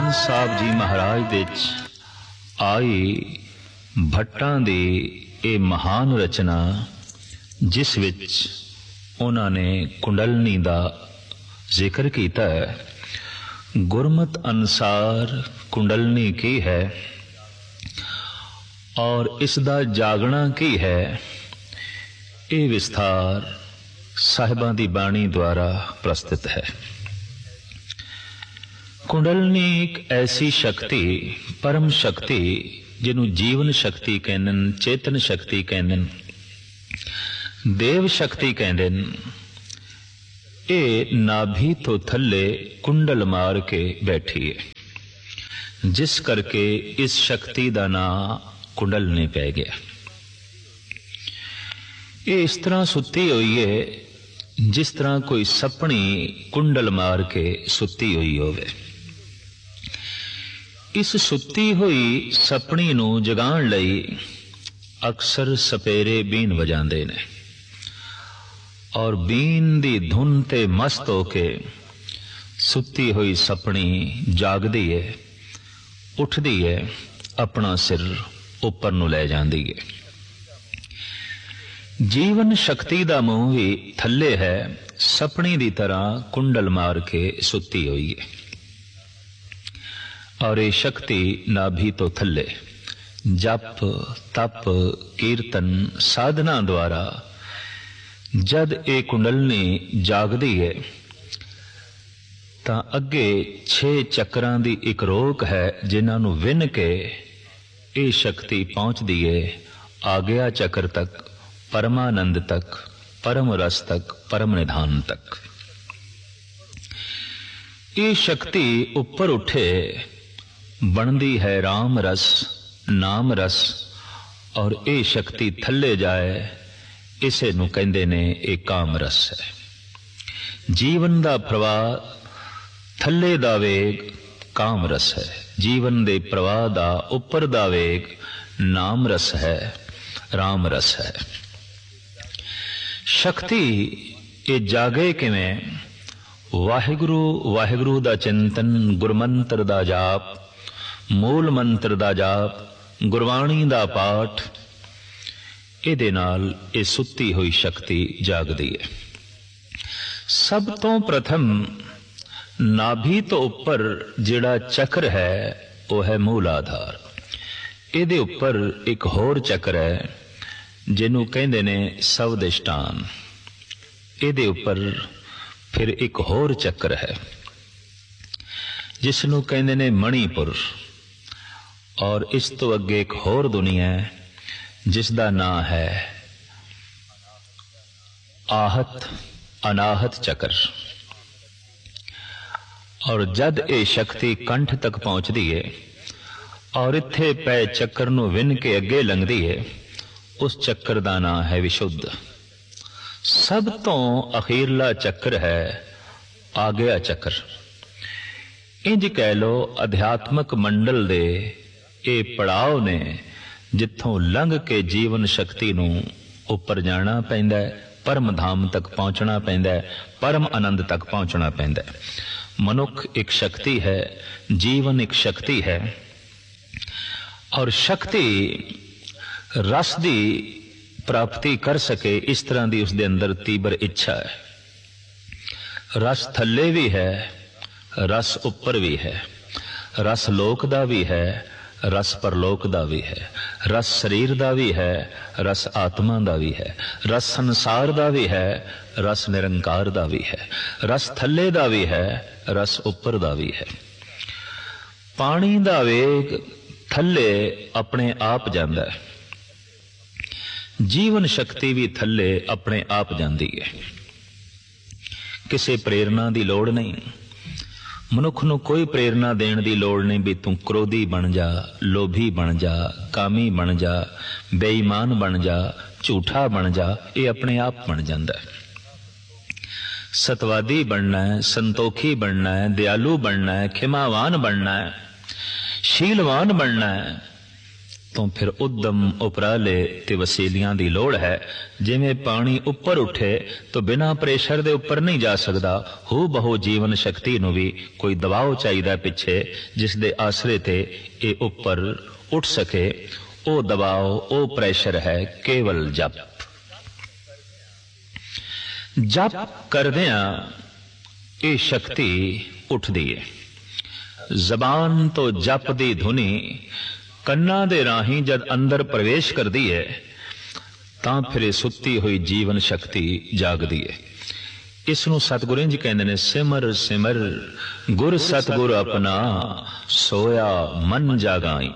ਗ੍ਰੰਥ ਸਾਹਿਬ ਜੀ ਮਹਾਰਾਜ ਦੇ ਆਈ ਭੱਟਾਂ ਦੀ ਇਹ ਮਹਾਨ ਰਚਨਾ, ਜਿਸ ਵਿੱਚ ਉਹਨਾਂ ਨੇ ਕੁੰਡਲਨੀ ਦਾ ਜ਼ਿਕਰ ਕੀਤਾ ਹੈ। ਗੁਰਮਤ ਅਨੁਸਾਰ ਕੁੰਡਲਨੀ ਕੀ ਹੈ ਔਰ ਇਸ ਦਾ ਜਾਗਣਾ ਕੀ ਹੈ, ਇਹ ਵਿਸਥਾਰ ਸਾਹਿਬਾਂ ਦੀ ਬਾਣੀ ਦੁਆਰਾ ਪ੍ਰਸਤੁਤ ਹੈ। ਕੁੰਡਲਨੀ ਇੱਕ ਐਸੀ ਸ਼ਕਤੀ, ਪਰਮ ਸ਼ਕਤੀ, ਜਿਹਨੂੰ ਜੀਵਨ ਸ਼ਕਤੀ ਕਹਿੰਦੇ ਨੇ, ਚੇਤਨ ਸ਼ਕਤੀ ਕਹਿੰਦੇ ਨੇ, ਦੇਵ ਸ਼ਕਤੀ ਕਹਿੰਦੇ ਨੇ। ਇਹ ਨਾਭੀ ਤੋਂ ਥੱਲੇ ਕੁੰਡਲ ਮਾਰ ਕੇ ਬੈਠੀ ਹੈ, ਜਿਸ ਕਰਕੇ ਇਸ ਸ਼ਕਤੀ ਦਾ ਨਾਂ ਕੁੰਡਲਨੀ ਪੈ ਗਿਆ। ਇਹ ਇਸ ਤਰ੍ਹਾਂ ਸੁੱਤੀ ਹੋਈ ਹੈ ਜਿਸ ਤਰ੍ਹਾਂ ਕੋਈ ਸੱਪਣੀ ਕੁੰਡਲ ਮਾਰ ਕੇ ਸੁੱਤੀ ਹੋਈ ਹੋਵੇ। ਇਸ ਸੁੱਤੀ ਹੋਈ ਸੱਪਣੀ ਨੂੰ ਜਗਾਉਣ ਲਈ ਅਕਸਰ ਸਪੇਰੇ ਬੀਨ ਵਜਾਉਂਦੇ ਨੇ ਔਰ ਬੀਨ ਦੀ ਧੁਨ ਤੇ ਮਸਤ ਹੋ ਕੇ ਸੁੱਤੀ ਹੋਈ ਸੱਪਣੀ ਜਾਗਦੀ ਹੈ, ਉੱਠਦੀ ਹੈ, ਆਪਣਾ ਸਿਰ ਉੱਪਰ ਨੂੰ ਲੈ ਜਾਂਦੀ ਹੈ। ਜੀਵਨ ਸ਼ਕਤੀ ਦਾ ਮੂੰਹ ਵੀ ਥੱਲੇ ਹੈ, ਸੱਪਣੀ ਦੀ ਤਰ੍ਹਾਂ ਕੁੰਡਲ ਮਾਰ ਕੇ ਸੁੱਤੀ ਹੋਈ ਹੈ। ਔਰ ਇਹ ਸ਼ਕਤੀ ਨਾਭੀ ਤੋਂ ਥੱਲੇ ਜਪ, ਤਪ, ਕੀਰਤਨ, ਸਾਧਨਾ ਦੁਆਰਾ ਜਦ ਇਹ ਕੁੰਡਲਨੀ ਜਾਗਦੀ ਹੈ ਤਾਂ ਅੱਗੇ 6 ਚੱਕਰਾਂ ਦੀ ਇੱਕ ਰੋਕ ਹੈ, ਜਿਨ੍ਹਾਂ ਨੂੰ ਵਿੰਨ ਕੇ ਇਹ ਸ਼ਕਤੀ ਪਹੁੰਚਦੀ ਹੈ ਆਗਿਆ ਚੱਕਰ ਤੱਕ, परमानंद तक, परम रस तक, परम निधान तक। ये शक्ति ऊपर उठे बनती है राम रस, नाम रस, और ये शक्ति थले जाए इसे नूं कहंदे ने ये काम रस है। जीवन दा प्रवाह थले दा वेग काम रस है, जीवन दे प्रवाह दा उपर दा वेग नाम रस है, राम रस है। शक्ति ये जागे किवें? वाहिगुरु वाहिगुरु दा चिंतन, गुरमंत्र दा जाप, मूल मंत्र दा जाप, गुरबाणी दा पाठ, इहदे नाल ये सुत्ती हुई शक्ति जागदी है। सब तो प्रथम नाभि तो उपर जिहड़ा चक्र है वो है मूल आधार। इहदे उपर एक होर चक्र है जिन्हों कहते ने सवदिष्टान। इहदे उपर फिर एक होर चक्र है जिसनों कहते ने मणिपुर, और इस तो अगे एक होर दुनिया है जिसका नाम है आहत, अनाहत चक्र। और जद ये शक्ति कंठ तक पहुंचती है और इत्थे पै चक्र नूं विन के अगे लंघदी है, उस चक्र का नाम है विशुद्ध। सब तो अखीरला चक्र है आग्या चक्र। इंज कह लो अध्यात्मक मंडल दे ये पड़ाव ने जिथों लंघ के जीवन शक्ति नूं उपर जाना पैंदा है, परम धाम तक पहुंचना पैंदा है, परम आनंद तक पहुंचना पैंदा है। मनुख एक शक्ति है, जीवन एक शक्ति है, और शक्ति रस की प्राप्ति कर सके इस तरह की उसके अंदर तीव्र इच्छा है। रस थले भी है, रस उपर भी है, रस लोक दा भी है, रस परलोक दा भी है, रस शरीर दा भी है, रस आत्मा दा भी है, रस संसार दा भी है, रस निरंकार दा भी है, रस थले दा भी है, रस उपर दा भी है। पानी दा वेग थले अपने आप जांदा है, जीवन शक्ति भी थले अपने आप जाती है, किसी प्रेरणा की लोड़ नहीं। मनुख नूं कोई प्रेरणा देने की लोड़ नहीं भी तू क्रोधी बन जा, लोभी बन जा, कामी बन जा, बेईमान बन जा, झूठा बन जा, ये अपने आप बन जाता है। सतवादी बनना है, संतोखी बनना है, दयालु बनना है, खिमावान बनना है, शीलवान बनना है, तो फिर उद्यम उपराले ते वसीलियां दी लोड़ है। जिवें पानी उपर उठे तो बिना प्रेशर दे उपर नहीं जा सकता, हू बहु जीवन शक्ति नूं भी कोई दबाव चाहिए पिछे जिस दे आसरे ते ये उपर उठ सके। ओ दबाव ओ प्रेशर है केवल जप। जप करदियां ये शक्ति उठदी है। जबान तो जप दी धुनी कन्ना दे राही जद अंदर प्रवेश करती है तां फिर सुत्ती हुई जीवन शक्ति जागदी है। इसनूं सतगुरु इंज कहंदे ने, सिमर सिमर गुर सतगुर अपना सोया मन जागाई।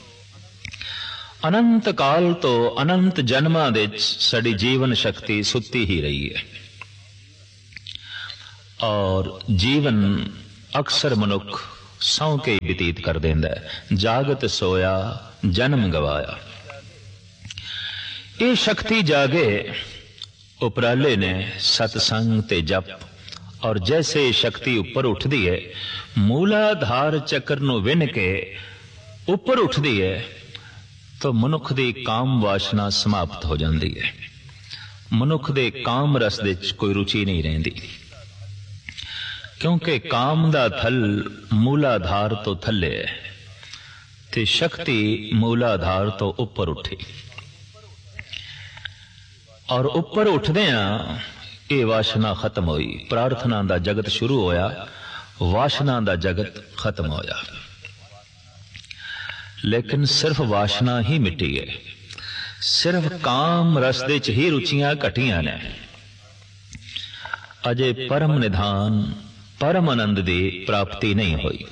अनंत काल तो अनंत जन्मां दे साडी जीवन शक्ति सुत्ती ही रही है और जीवन अक्सर मनुख सौ के व्यतीत कर देंदा है। जागत सोया जन्म गवाया। ये शक्ति जागे उपराले ने सतसंग ते जप। और जैसे शक्ति ऊपर उठदी है, मूलाधार चक्र नूं विन के ऊपर उठदी है तो मनुख दी काम वासना समाप्त हो जाती है। मनुख दे काम रस दे कोई रुचि नहीं रहिंदी, क्योंकि काम दा थल मूलाधार तो थले है ते शक्ति मूलाधार तो ऊपर उठी। और ऊपर उठदियां ये वासना खत्म हुई। प्रार्थना दा जगत शुरू होया, वासना दा जगत खत्म होया। लेकिन सिर्फ वासना ही मिटी है, सिर्फ काम रस दे च ही रुचियां घटियां ने। अजे परम निधान परम आनंद की प्राप्ति नहीं हुई।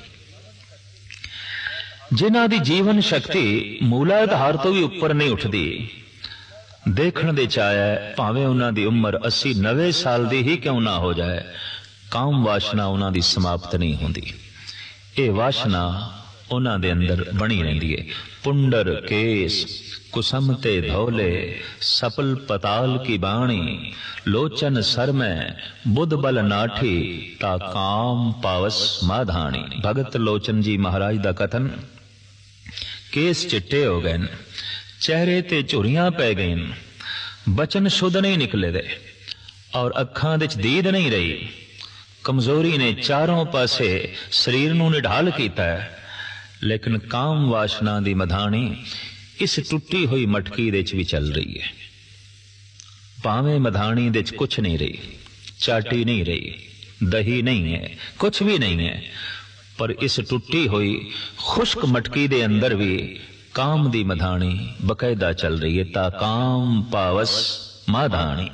जिन्हां दी जीवन शक्ति मूलाधार तो भी ऊपर नहीं उठती, देखण दे चाया भावें उन्हां दी उम्र 80-90 साल दी ही क्यों ना हो जाए, काम वासना उन्हां दी समाप्त नहीं होंदी। ये वासना उन्हां दे अंदर बनी रहिंदी है। पुंडर केस कुसमते धौले सपल पताल की बाणी, लोचन सर में बुध बल नाठी ता काम पावस माधानी। भगत लोचन जी महाराज दा कथन। केस चिट्टे हो गए, चेहरे ते झुरियां पै गई, बचन शुद्ध नहीं निकले दे और अखां दे दीद नहीं रही। कमजोरी ने चारों पासे शरीर नूं निढाल कीता है, लेकिन काम वासना दी मधानी इस टुटी हुई मटकी दे च भी चल रही है। भावें मधानी दे च कुछ नहीं रही, चाटी नहीं रही, दही नहीं है, कुछ भी नहीं है, पर इस टुटी हुई खुश्क मटकी दे अंदर भी काम दी मधानी बकायदा चल रही है। ता काम पावस माधानी।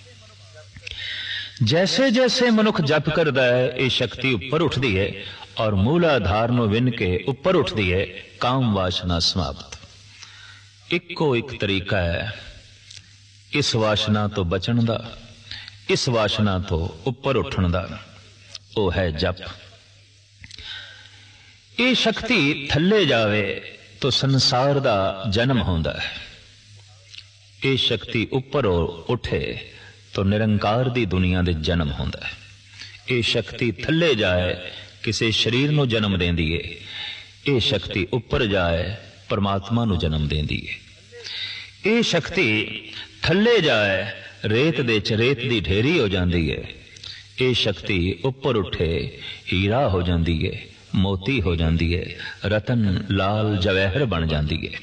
जैसे जैसे मनुख जप करदा है, ये शक्ति ऊपर उठदी है और मूलाधार नूं विन के ऊपर उठदी है। काम वासना समाप्त। इको एक तरीका है इस वासना तो बचण दा, इस वासना तो ऊपर उठण दा, वो है जप। ये शक्ति थल्ले जावे तो संसार दा जन्म होंदा है। ये शक्ति ऊपर उठे तो निरंकार दी दुनिया दे जन्म होंदा है। ये शक्ति थल्ले जाए किसी शरीर नूं जन्म देंदी है। ये शक्ति ऊपर जाए परमात्मा नूं जन्म देंदी है। ये शक्ति थल्ले जाए रेत दे च रेत दी ढेरी हो जाती है। ये शक्ति ऊपर उठे हीरा हो जाती है, मोती हो जाती है, रतन लाल जवाहर बन जाती है।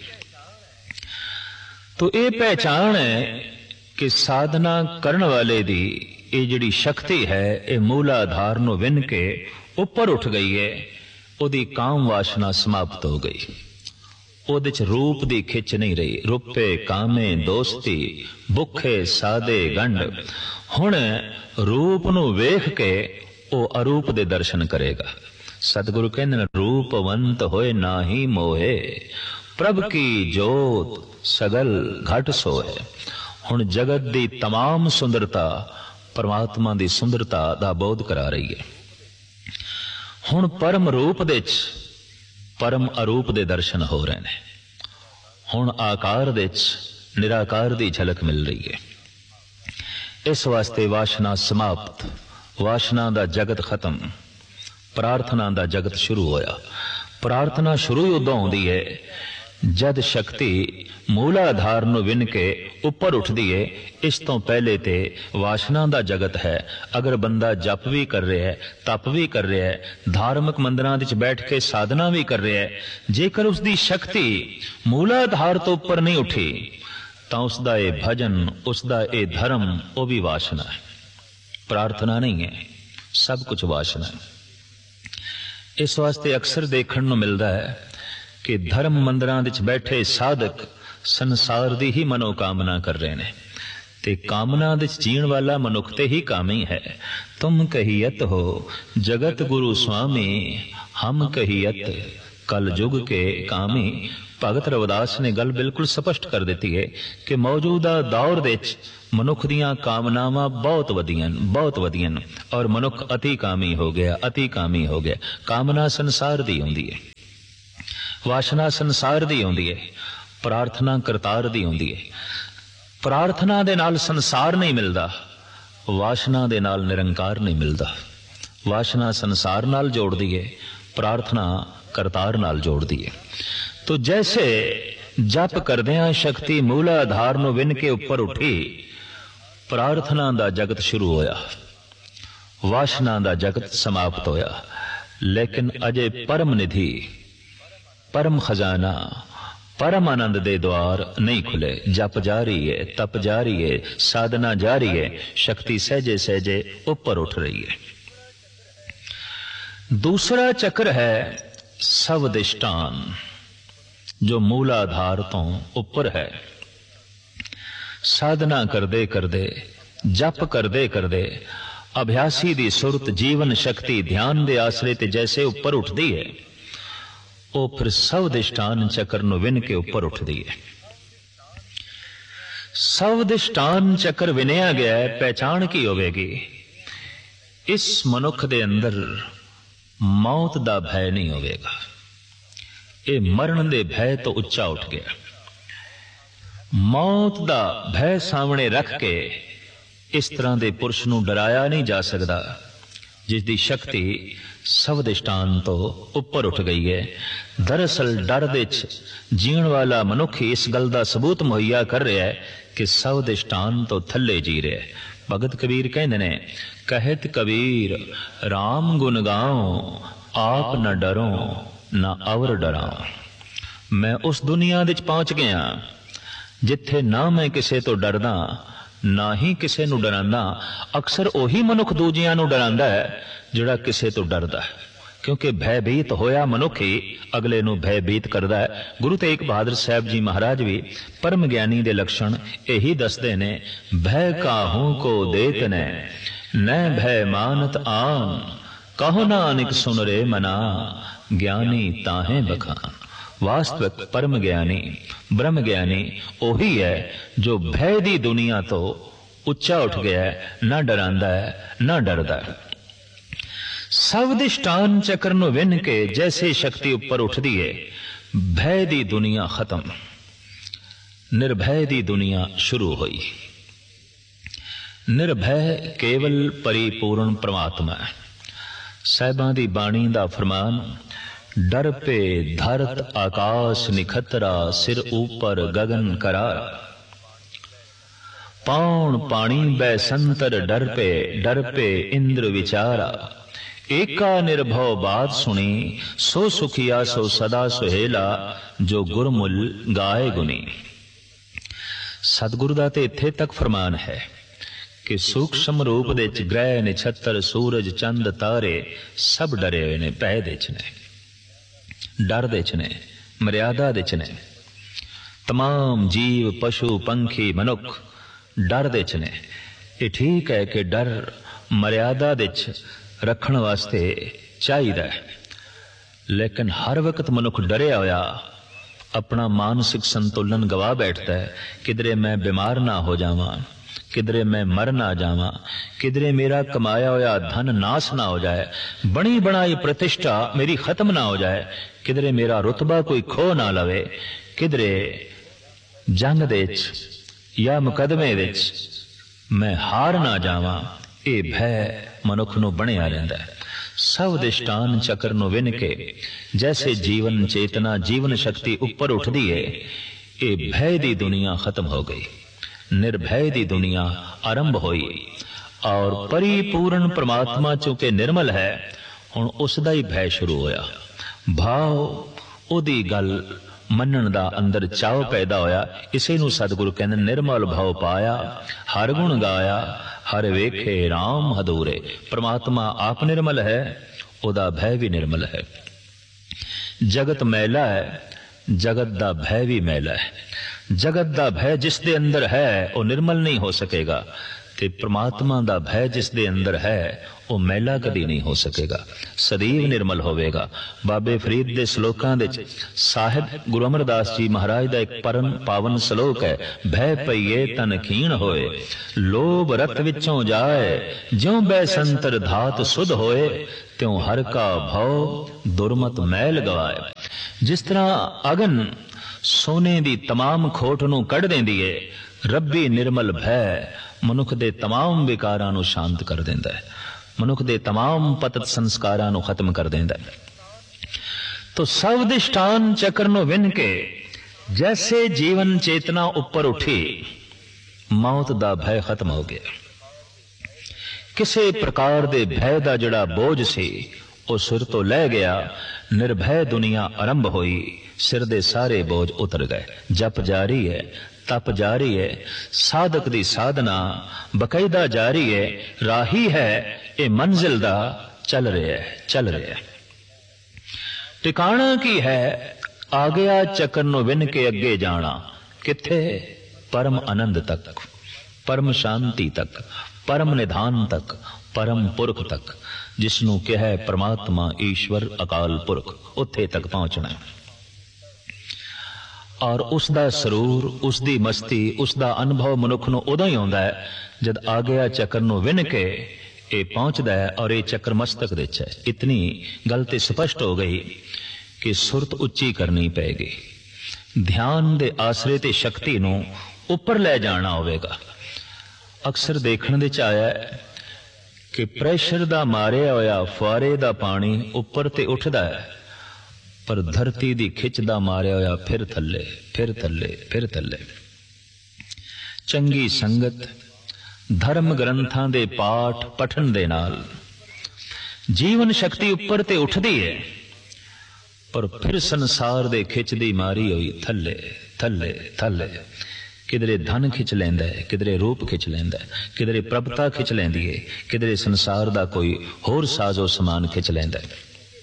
तो ये पहचान है कि साधना करने वाले दी ये जिहड़ी शक्ति है, ये मूलाधार नूं विन के ऊपर उठ गई है। उहदी काम वासना समाप्त हो गई। उहदे च रूप दी खिच नहीं रही। रुपे कामे दोस्ती भुखे सादे गंढ। हुण रूप नूं वेख के वो अरूप दे दर्शन करेगा। सतगुरु कहंदे ने, रूपवंत होए नाही मोहे, प्रभ की जोत सगल घट सोए। हुण जगत दी तमाम सुंदरता परमात्मा दी सुंदरता दा बोध करा रही है। हुण परम रूप दे च परम अरूप दे दर्शन हो रहे हैं। हुण आकार दे च निराकार दी झलक मिल रही है। इस वास्ते वासना समाप्त, वासना दा जगत खत्म, प्रार्थना दा जगत शुरू होया। प्रार्थना शुरू उदों होंदी है जद शक्ति मूलाधार ਨੂੰ ਵਿੰਨ ਕੇ ਉੱਪਰ ਉੱਠਦੀ ਏ, ਇਸ ਤੋਂ ਪਹਿਲੇ ਤੇ ਵਾਸ਼ਨਾ ਦਾ ਜਗਤ ਹੈ। ਅਗਰ ਬੰਦਾ ਜਪ ਵੀ ਕਰ ਰਿਹਾ ਹੈ, ਤਪ ਵੀ ਕਰ ਰਿਹਾ ਹੈ, ਧਾਰਮਿਕ ਮੰਦਰਾਂ ਵਿੱਚ ਬੈਠ ਕੇ ਸਾਧਨਾ ਵੀ ਕਰ ਰਿਹਾ ਹੈ, ਜੇਕਰ ਉਸ ਦੀ ਸ਼ਕਤੀ ਮੂਲਾਧਾਰ ਤੋਂ ਉੱਪਰ ਨਹੀਂ ਉੱਠੀ ਤਾਂ ਉਸ ਦਾ ਇਹ ਭਜਨ, ਉਸ ਦਾ ਇਹ ਧਰਮ, ਉਹ ਵੀ ਵਾਸ਼ਨਾ ਹੈ, ਪ੍ਰਾਰਥਨਾ ਨਹੀਂ ਹੈ, ਸਭ ਕੁਝ ਵਾਸ਼ਨਾ ਹੈ। ਇਸ ਵਾਸਤੇ ਅਕਸਰ ਦੇਖਣ ਨੂੰ ਮਿਲਦਾ ਹੈ ਕਿ ਧਰਮ ਮੰਦਰਾਂ ਵਿੱਚ ਬੈਠੇ ਸਾਧਕ ਸੰਸਾਰ ਦੀ ਹੀ ਮਨੋਕਾਮਨਾ ਕਰ ਰਹੇ ਨੇ, ਤੇ ਕਾਮਨਾ ਵਿੱਚ ਜੀਣ ਵਾਲਾ ਮਨੁੱਖ ਤੇ ਹੀ ਕਾਮੀ ਹੈ। ਤੁਮ ਕਹੀਅਤ ਹੋ ਜਗਤ ਗੁਰੂ ਸੁਆਮੀ, ਹਮ ਕਹੀਅਤ ਕਲ ਯੁਗ ਕੇ ਕਾਮੀ। ਭਗਤ ਰਵਿਦਾਸ ਨੇ ਗੱਲ ਬਿਲਕੁਲ ਸਪਸ਼ਟ ਕਰ ਦਿੱਤੀ ਹੈ ਕਿ ਮੌਜੂਦਾ ਦੌਰ ਵਿੱਚ ਮਨੁੱਖ ਦੀਆਂ ਕਾਮਨਾਵਾਂ ਬਹੁਤ ਵਧੀਆਂ ਔਰ ਮਨੁੱਖ ਅਤੀ ਕਾਮੀ ਹੋ ਗਿਆ। ਕਾਮਨਾ ਸੰਸਾਰ ਦੀ ਹੁੰਦੀ ਹੈ, ਵਾਸ਼ਨਾ ਸੰਸਾਰ ਦੀ ਹੁੰਦੀ ਹੈ, ਪ੍ਰਾਰਥਨਾ ਕਰਤਾਰ ਦੀ ਹੁੰਦੀ ਹੈ। ਪ੍ਰਾਰਥਨਾ ਦੇ ਨਾਲ ਸੰਸਾਰ ਨਹੀਂ ਮਿਲਦਾ, ਵਾਸ਼ਨਾ ਦੇ ਨਾਲ ਨਿਰੰਕਾਰ ਨਹੀਂ ਮਿਲਦਾ। ਵਾਸ਼ਨਾ ਸੰਸਾਰ ਨਾਲ ਜੋੜਦੀ ਹੈ, ਪ੍ਰਾਰਥਨਾ ਕਰਤਾਰ ਨਾਲ ਜੋੜਦੀ ਹੈ। ਤੋ ਜੈਸੇ ਜਪ ਕਰਦਿਆਂ ਸ਼ਕਤੀ ਮੂਲਾਧਾਰ ਨੂੰ ਵਿੰਨ ਕੇ ਉੱਪਰ ਉੱਠੀ, ਪ੍ਰਾਰਥਨਾ ਦਾ ਜਗਤ ਸ਼ੁਰੂ ਹੋਇਆ, ਵਾਸ਼ਨਾ ਦਾ ਜਗਤ ਸਮਾਪਤ ਹੋਇਆ। ਲੇਕਿਨ ਅਜੇ ਪਰਮ ਨਿਧੀ, परम खजाना, परम आनंद दे द्वार नहीं खुले। जप जारी है, तप जारी है, साधना जारी है, शक्ति सहजे सहजे ऊपर उठ रही है। दूसरा चक्र है सवदिष्टान, जो मूलाधार तो ऊपर है। साधना करदे करदे, जप करदे करदे अभ्यासी दी सुरत, जीवन शक्ति ध्यान दे आसरे ते जैसे ऊपर उठती है, ਉਹ ਫਿਰ ਸਵਦਿਸ਼ਟਾਨ ਚੱਕਰ ਨੂੰ ਵਿੰਨ ਕੇ ਉੱਪਰ ਉੱਠਦੀ ਹੈ। ਸਵਦਿਸ਼ਟਾਨ ਚੱਕਰ ਵਿਨਿਆ ਗਿਆ ਹੈ, ਪਹਿਚਾਣ ਕੀ ਹੋਵੇਗੀ? ਇਸ ਮਨੁੱਖ ਦੇ ਅੰਦਰ ਮੌਤ ਦਾ ਭੈ ਨਹੀਂ ਹੋਵੇਗਾ। ਇਹ ਮਰਨ ਦੇ ਭੈ ਤੋਂ ਉੱਚਾ ਉੱਠ ਗਿਆ। ਮੌਤ ਦਾ ਭੈ ਸਾਹਮਣੇ ਰੱਖ ਕੇ ਇਸ ਤਰ੍ਹਾਂ ਦੇ ਪੁਰਸ਼ ਨੂੰ ਡਰਾਇਆ ਨਹੀਂ ਜਾ ਸਕਦਾ ਜਿਸ ਦੀ ਸ਼ਕਤੀ ਸਵਦਿਸ਼ਟਾਨ ਤੋਂ ਉੱਪਰ ਉੱਠ ਗਈ ਹੈ। ਦਰਅਸਲ ਡਰ ਦੇ ਵਿੱਚ ਜੀਣ ਵਾਲਾ ਮਨੁੱਖ ਇਸ ਗੱਲ ਦਾ ਸਬੂਤ ਮੁਹੱਈਆ ਕਰ ਰਿਹਾ ਹੈ ਕਿ ਸਵਦਿਸ਼ਟਾਨ ਤੋਂ ਥੱਲੇ ਜੀ ਰਿਹਾ ਹੈ। ਭਗਤ ਕਬੀਰ ਕਹਿੰਦੇ ਨੇ, ਕਹਿਤ ਕਬੀਰ ਰਾਮ ਗੁਣ ਗਾਉ, ਆਪ ਨਾ ਡਰੋ ਨਾ ਅਵਰ ਡਰਾਉ। ਮੈਂ ਉਸ ਦੁਨੀਆ ਵਿੱਚ ਪਹੁੰਚ ਗਿਆ ਜਿੱਥੇ ਨਾ ਮੈਂ ਕਿਸੇ ਤੋਂ ਡਰਦਾ, ਨਾ ਹੀ ਕਿਸੇ ਨੂੰ ਡਰਾਂਦਾ। ਅਕਸਰ ਉਹੀ ਮਨੁੱਖ ਦੂਜਿਆਂ ਨੂੰ ਡਰਾਂਦਾ ਹੈ ਜਿਹੜਾ ਕਿਸੇ ਤੋਂ ਡਰਦਾ ਹੈ, ਕਿਉਂਕਿ ਭੈਭੀਤ ਹੋਇਆ ਮਨੁੱਖ ਹੀ ਅਗਲੇ ਨੂੰ ਭੈਭੀਤ ਕਰਦਾ ਹੈ। ਗੁਰੂ ਤੇਗ ਬਹਾਦਰ ਸਾਹਿਬ ਜੀ ਮਹਾਰਾਜ ਵੀ ਪਰਮ ਗਿਆਨੀ ਦੇ ਲੱਛਣ ਇਹੀ ਦੱਸਦੇ ਨੇ, ਭੈ ਕਾਹੂ ਕੋ ਦੇਤ ਨੇ ਨੈ ਭੈ ਮਾਨਤ ਆਨ, ਕਹੋ ਨਾਨਕ ਸੁਨ ਰੇ ਮਨਾ, ਗਿਆਨੀ ਤਾਹੇ ਬਖਾਨ। ਵਾਸਤਵਿਕ ਪਰਮ ਗਿਆਨੀ, ਬ੍ਰਹਮ ਗਿਆਨੀ ਉਹੀ ਹੈ ਜੋ ਭੈ ਦੀ ਦੁਨੀਆ ਤੋਂ ਉੱਚਾ ਉੱਠ ਗਿਆ ਹੈ, ਨਾ ਡਰਾਂਦਾ ਹੈ ਨਾ ਡਰਦਾ ਹੈ। ਸਵਦਿਸ਼ਟਾਨ ਚੱਕਰ ਨੂੰ ਵਿੰਨ ਕੇ ਜੈਸੇ ਸ਼ਕਤੀ ਉੱਪਰ ਉੱਠਦੀ ਹੈ, ਭੈ ਦੀ ਦੁਨੀਆ ਖਤਮ, ਨਿਰਭੈ ਦੀ ਦੁਨੀਆ ਸ਼ੁਰੂ ਹੋਈ। ਨਿਰਭੈ ਕੇਵਲ ਪਰਿਪੂਰਨ ਪ੍ਰਮਾਤਮਾ ਹੈ। ਸਾਹਿਬਾਂ ਦੀ ਬਾਣੀ ਦਾ ਫਰਮਾਨ, ਡਰ ਪੇ ਧਰਤ ਆਕਾਸ਼ ਨਿਖਤਰਾ, ਸਿਰ ਉੱਪਰ ਗगन ਕਰਾ। ਪੌਣ ਪਾਣੀ ਬੈ ਸੰਤਰ ਡਰ ਪੇ ਇੰਦਰ ਵਿਚਾਰਾ। ਏਕਾ ਨਿਰਭਉ ਬਾਤ ਸੁਣੀ, ਸੋ ਸੁਖੀਆ ਸੋ ਸਦਾ ਸੁਹੇਲਾ, ਜੋ ਗੁਰਮੁਲ ਗਾਏ ਗੁਨੀ। ਸਤਿਗੁਰੂ ਦਾ ਤੇ ਇੱਥੇ ਤੱਕ ਫਰਮਾਨ ਹੈ ਕਿ ਸੂਖਸ਼ਮ ਰੂਪ ਦੇ ਵਿੱਚ ਗ੍ਰਹਿ ਨਛੱਤਰ, ਸੂਰਜ, ਚੰਦ, ਤਾਰੇ ਸਭ ਡਰੇ ਹੋਏ ਨੇ, ਭੈ ਦੇ ਚ ਨੇ, ਡਰ ਦੇ ਚ ਨੇ, ਮਰਿਆਦਾ ਦੇ ਚ ਨੇ। तमाम जीव, पशु, पंखी, मनुख डर दे च ने। ये ठीक है कि डर मर्यादा दे च रखण वास्ते चाहिदा है, लेकिन हर वक्त मनुख डरिया होया अपना मानसिक संतुलन गवा बैठता है। किधरे मैं बीमार ना हो जावां, किधरे मैं मर ना जावां, किधरे मेरा कमाया होया धन नाश ना हो जाए, बनी बनाई प्रतिष्ठा मेरी खत्म ना हो जाए, किधरे मेरा रुतबा कोई खो ना लवे, किधरे जंग दे या मुकदमे विच मैं हार ना जावां। ये भय मनुख नूं बनिया रहिंदा है। सब दिष्टान चक्र नूं विन के जैसे जीवन चेतना जीवन शक्ति उपर उठदी है, ये भय दी दुनिया खत्म हो गई, निर्भय दी दुनिया आरंभ हुई और परिपूर्ण परमात्मा चूंकि निर्मल है हुण उसदा ही भय शुरू होया। भाव उहदी गल मनण दा अंदर चाव पैदा होया। इसे नूं सतगुरु कहंदे निर्मल भाव पाया, हर गुण गाया, हर वेखे राम हदूरे। परमात्मा आप निर्मल है, उहदा भय भी निर्मल है। जगत मैला है, जगत दा भय भी मैला है। जगत दा भय जिस दे अंदर है वह निर्मल नहीं हो सकेगा, ते परमात्मा दा भय जिस दे अंदर है वह मैला कदी नहीं हो सकेगा, सदैव निर्मल होवेगा। बाबे फरीद दे श्लोकां दे साहिब गुरु अमरदास जी महाराज दा एक परम पावन श्लोक है, भय पईए तन खीण होए, लोभ रत विचों जाए, ज्यों बैसंतर धात सुध होए, त्यों हर का भव दुर्मत मैल गवाए। जिस तरह अगन सोने दी तमाम खोट नूं कढ़ देंदी है, रब्बी निर्मल भय मनुख दे तमाम विकारां नूं शांत कर देंदा है, मनुख दे तमाम पतत संस्कारां नूं खत्म कर देंदा है। तो सब दिष्टान चक्र नूं विन के जैसे जीवन चेतना उपर उठी, मौत दा भय खत्म हो गया। किसी प्रकार दे भय दा जड़ा बोझ सी वो सिर तो लै गया, निर्भय दुनिया आरंभ हुई, सिर दे सारे बोझ उतर गए। जप जारी है, तप जारी है, साधक दी साधना बकायदा जारी है, राही है ये मंजिल दा चल रहा है, चल रहा है। ठिकाना की है, आ गया चक्कर नूं विन के अगे जाना, किथे? परम आनंद तक, परम शांति तक, परम निधान तक, परम पुरख तक, जिसनों कहा है परमात्मा ईश्वर अकाल पुरख, उत्थे तक पहुंचना है। और उसका सरूर, उसकी मस्ती, उसका अनुभव मनुख नूं उदों ही आउंदा है जद आ गया चक्कर नूं विन के ये पहुंचदा है और ये चक्कर मस्तक दे च है। इतनी गल ते स्पष्ट हो गई कि सुरत उच्ची करनी पेगी, ध्यान दे आसरे ते शक्ति नूं उपर ले जाना होवेगा। अक्सर देखण दे च आया कि प्रेशर दा मारिया होया फुआरे दा पानी उपर ते उठदा है, पर धरती दी खिच दा मारिया होया फिर थल्ले, फिर थल्ले, फिर थल्ले। चंगी संगत, धर्म ग्रंथां दे पाठ पठन दे नाल जीवन शक्ति उपर ते उठदी है, पर फिर संसार दे खिच दी मारी होई थल्ले थल्ले थल्ले। किधरे धन खिच लैंदा है, किधरे रूप खिच लैंदा है, किधरे प्रभता खिच लैंदी है, किधरे संसार दा कोई होर साजो समान खिच लैंदा है।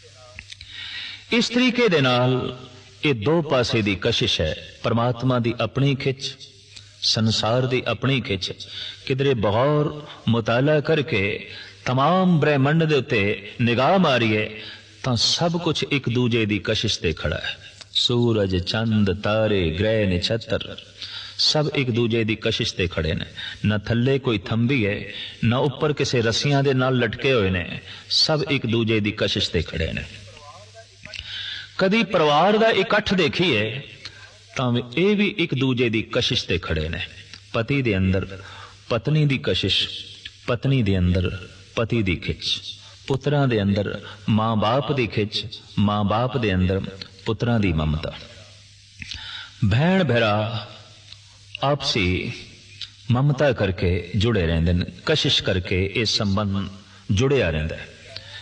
इस तरीके दे नाल ये दो पासे दी कशिश है, परमात्मा दी अपनी खिच, संसार दी अपनी खिच। किधरे बगौर मुताला करके तमाम ब्रह्मंड दे उत्ते निगाह मारिए तां सब कुछ एक दूजे दी कशिश ते खड़ा है। सूरज, चंद, तारे, ग्रह, नक्षत्र सब एक दूजे दी कशिश ते खड़े ने। न थल्ले कोई थंबी है, न उपर किसी रस्सियां दे नाल लटके हुए ने, सब एक दूजे दी कशिश ते खड़े ने। कदी परिवार दा इकट्ठ देखिए तां ये भी एक दूजे दी कशिश ते खड़े ने। पति दे अंदर पत्नी दी कशिश, पत्नी दे अंदर पति दी खिच, पुत्रां दे अंदर मां बाप दी खिच, मां बाप दे अंदर पुत्रां दी ममता। भैण भरा आपसी ममता करके जुड़े रहंदे ने, कशिश करके ये संबंध जुड़िया रहिंदा है।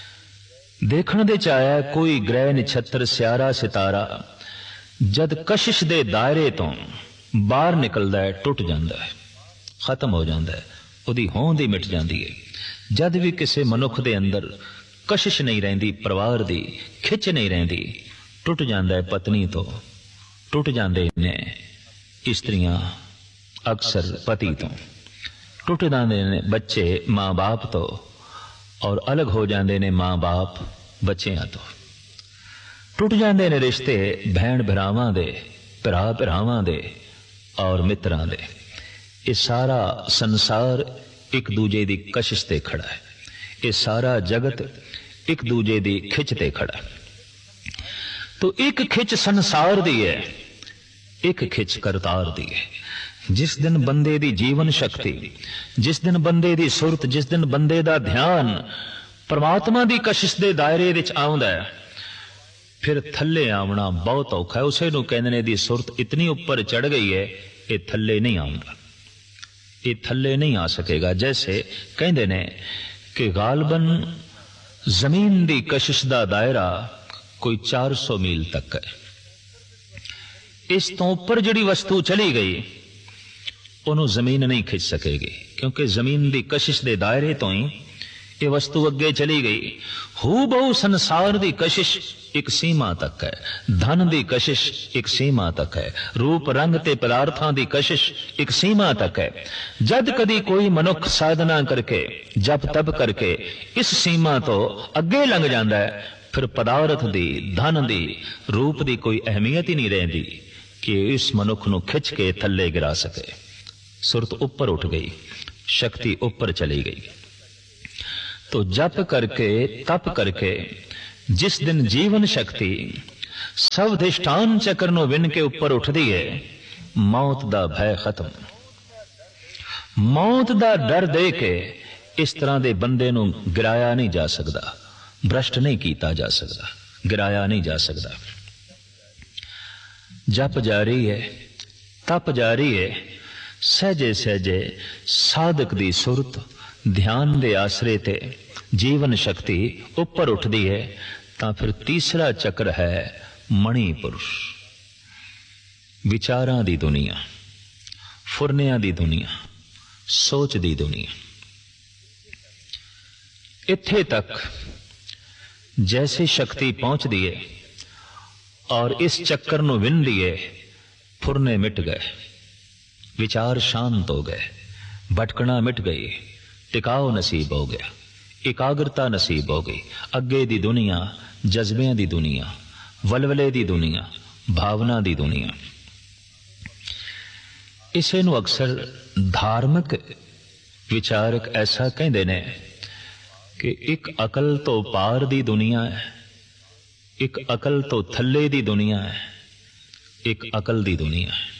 देखण दे च आया कोई ग्रह नक्षत्र सियारा सितारा जद कशिश दे दायरे तो बाहर निकलदा है टुट जांदा है, खत्म हो जांदा है, उहदी होंद ही मिट जांदी है। जद भी किसी मनुख दे अंदर कशिश नहीं रहिंदी, परिवार दी खिच नहीं रहिंदी, टुट जांदा है पत्नी तो, टुट जांदे ने स्त्रियां अक्सर पति तो, टुट जांदे ने बच्चे मां बाप तो, और अलग हो जाते ने मां बाप बच्चियां तो। टुट जाते ने रिश्ते भैन भरावां दे, भरा भरावां दे और मित्रां दे। ये सारा संसार एक दूजे दी कशिश ते खड़ा है, ये सारा जगत एक दूजे दी खिच ते खड़ा है। तो एक खिच संसार दी है, एक खिच करतार दी है। जिस दिन बंदे दी जीवन शक्ति, जिस दिन बंदे दी सुरत, जिस दिन बंदे दा ध्यान परमात्मा की कशिश के दायरे विच आउंदा है, फिर थले आउना बहुत औखा है। उसे नूं कहंदे ने दी सुरत इतनी उपर चढ़ गई है, ये थले नहीं आउंदा, ये थले नहीं आ सकेगा। जैसे कहंदे ने कि गालबन जमीन की कशिश का दायरा कोई 400 मील तक है। इस तो उपर जिहड़ी वस्तु चली गई उन्होंने जमीन नहीं खिंच सकेगी, क्योंकि जमीन की कशिश के दायरे तो ही ये वस्तु अगे चली गई। हू बहु संसार की कशिश एक सीमा तक है, धन की कशिश एक सीमा तक है, रूप रंग ते पदार्थां की कशिश एक सीमा तक है। जद कदी कोई मनुख साधना करके जप तप करके इस सीमा तो अगे लंघ जाता है, फिर पदार्थ दी, धन दी, रूप दी कोई अहमियत ही नहीं रहिंदी कि इस मनुख नूं खिंच के थले गिरा सके। सुरत ऊपर उठ गई, शक्ति ऊपर चली गई। तो जप करके तप करके जिस दिन जीवन शक्ति सवधिष्ठान चक्र नूं विन के ऊपर उठदी है, मौत दा भय खत्म। मौत दा डर दे के इस तरह दे बंदे नूं गिराया नहीं जा सकदा, भ्रष्ट नहीं कीता जा सकदा, गिराया नहीं जा सकदा। जप जारी है, तप जारी है, सहजे सहजे साधक दी सुरत ध्यान दे आसरे ते जीवन शक्ति ऊपर उठदी है। तां फिर तीसरा चक्र है मणिपुरुष, विचारां दी दुनिया, फुरनियां दी दुनिया, सोच दी दुनिया। इत्थे तक जैसे शक्ति पहुंचदी है और इस चक्कर नूं विन लिए, फुरने मिट गए, विचार शांत हो गए, भटकना मिट गई, टिकाव नसीब हो गया, एकाग्रता नसीब हो गई। अगे दी दुनिया जज्बियां दी दुनिया, वलवले दी दुनिया, भावना दी दुनिया। इसे नूं अक्सर धार्मिक विचारक ऐसा कहंदे ने कि एक अकल तो पार दी दुनिया है, एक अकल तो थल्ले दी दुनिया है, एक अकल दी दुनिया है।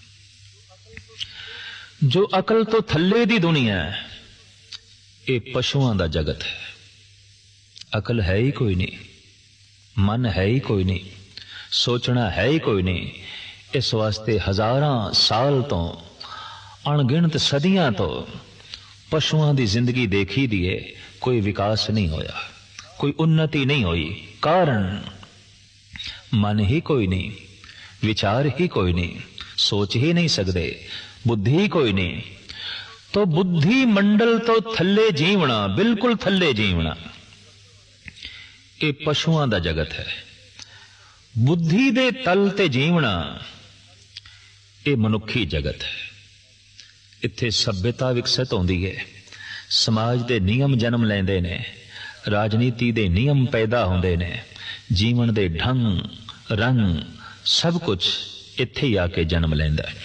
जो अकल तो थल्ले दी दुनिया है, ये पशुओं का जगत है। अकल है ही कोई नहीं, मन है ही कोई नहीं, सोचना है ही कोई नहीं। इस वास्ते हजारां साल तो, अणगिणत सदियां तो पशुओं की जिंदगी देखी दी है, कोई विकास नहीं होया, कोई उन्नति नहीं हुई। कारण मन ही कोई नहीं, विचार ही कोई नहीं, सोच ही नहीं सकते, बुद्धि ही कोई नहीं। तो बुद्धि मंडल तो थल्ले जीवना, बिल्कुल थल्ले जीवना, ये पशुओं का जगत है। बुद्धि दे तल ते जीवना, ये मनुखी जगत है। इत्थे सभ्यता विकसित होंदी है, समाज दे नियम जन्म लेंदे ने, राजनीति दे नियम पैदा होंदे ने, जीवन दे ढंग रंग सब कुछ इत्थे ही आके जन्म लेंदा है।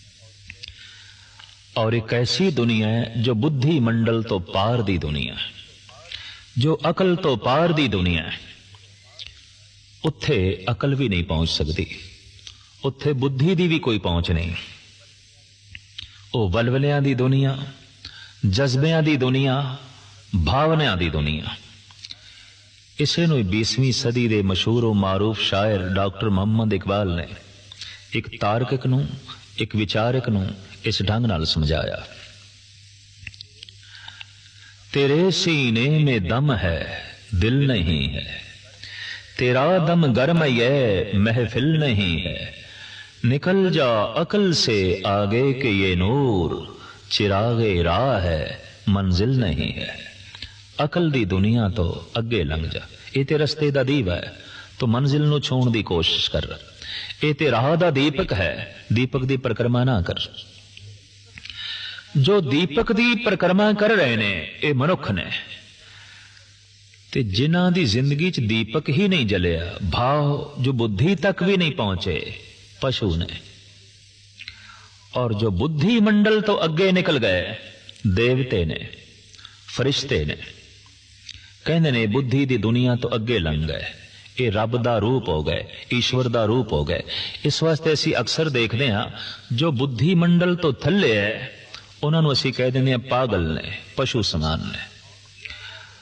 और एक ऐसी दुनिया है जो बुद्धि मंडल तो पार दी दुनिया है, जो अकल तो पार दी दुनिया है। उत्थे अकल भी नहीं पहुंच सकती, उत्थे बुद्धि दी भी कोई पहुंच नहीं। वो वलवलियां दी दुनिया, जज्बियां दी दुनिया, भावनाओं दी दुनिया। इसे नूं 20वीं सदी दे मशहूर और मारूफ शायर डॉक्टर मोहम्मद इकबाल ने एक तार्किक नूं, एक विचारक नूं इस ढंग नाल समझाया। तेरे सीने में दम है, दिल नहीं है, तेरा दम गर्म ये महफिल नहीं है, निकल जा अकल से आगे के ये नूर, चिरागे राह है मंजिल नहीं है। अकल दी दुनिया तो अगे लंघ जा, ये ते रस्ते दा दीप है, तो मंजिल नूं छूण दी कोशिश कर। ये ते राह दा दीपक है, दीपक दी परिक्रमा ना कर। जो दीपक दी परिक्रमा कर रहे ने ये मनुख ने, ते जिन्हां दी जिंदगी च दीपक ही नहीं जलिया, भाव जो बुद्धि तक भी नहीं पहुंचे, पशु ने। और जो बुद्धि मंडल तो अगे निकल गए, देवते ने, फरिश्ते ने, कहने ने बुद्धि दी दुनिया तो अगे लंघ गए, ये रब दा रूप हो गए, ईश्वर दा रूप हो गए। इस वास्ते असी अक्सर देखते हैं जो बुद्धि मंडल तो थल्ले है, उन्होंने असी कह देंगे पागल ने, पशु समान ने।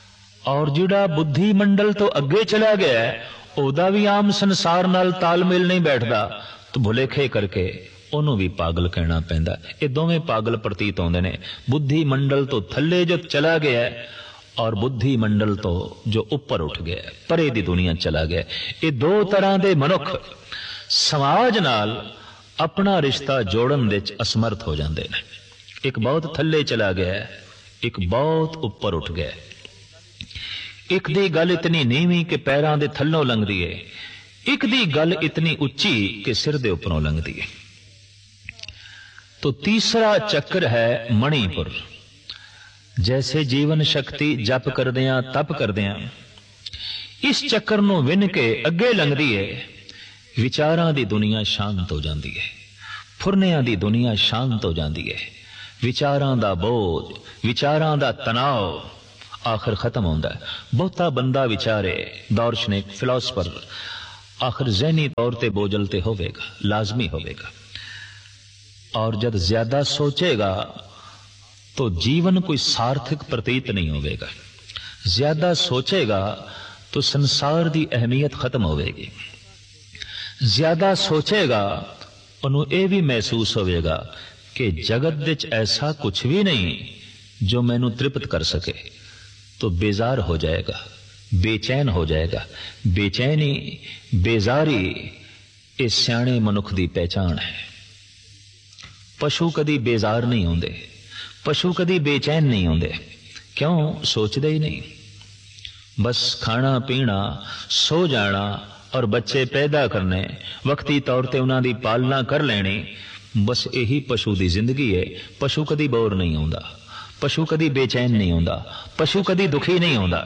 और जिहड़ा बुद्धि मंडल तो अगे चला गया ओदा भी आम संसार नाल तालमेल नहीं बैठदा, तो भुलेखे करके ਉਹਨੂੰ भी पागल कहना पैंदा। ये दोवें पागल प्रतीत होंदे ने। बुद्धि मंडल तो थले जो चला गया और बुद्धि मंडल तो जो ऊपर उठ गया, परे दी दुनिया चला गया। ये दो तरह दे मनुख समाज नाल अपना रिश्ता जोड़न दे असमर्थ हो जाते हैं। एक बहुत थले चला गया, एक बहुत ऊपर उठ गया। एक दी गल इतनी नीवी कि पैरां दे थल्लों लंघदी है, एक दी गल इतनी उच्ची कि सिर दे उपरों लंघदी है। तो तीसरा चक्र है मणिपुर। जैसे जीवन शक्ति जप करदियां तप करदियां इस चक्कर नूं विन के अगे लंघदी है, विचारां दी दुनिया शांत हो जाती है, फुरनियां दी दुनिया शांत हो जाती है। विचारां दा बोझ, विचारां दा तनाव आखिर खत्म होंदा है। बहुता बंदा विचारे, दार्शनिक फिलोसफर आखिर जहनी तौर ते बोझल ते होवेगा, लाजमी होवेगा। और जब ज्यादा सोचेगा तो जीवन कोई सार्थक प्रतीत नहीं होवेगा। ज्यादा सोचेगा तो संसार की अहमियत खत्म होवेगी। ज्यादा सोचेगा उन्हों यह भी महसूस होवेगा कि जगत विच ऐसा कुछ भी नहीं जो मैनू तृप्त कर सके, तो बेजार हो जाएगा, बेचैन हो जाएगा। बेचैनी, बेजारी इस सियाणे मनुख की पहचान है। पशु कदी बेजार नहीं होंदे, पशु कदी बेचैन नहीं होंदे। क्यों? सोचते ही नहीं। बस खाना पीना, सो जाना और बच्चे पैदा करने, वक्ती तौर पर उन्हों की पालना कर लेनी, बस यही पशु की जिंदगी है। पशु कदी बोर नहीं होंदा, पशु कदी बेचैन नहीं होंदा, पशु कदी दुखी नहीं होंदा।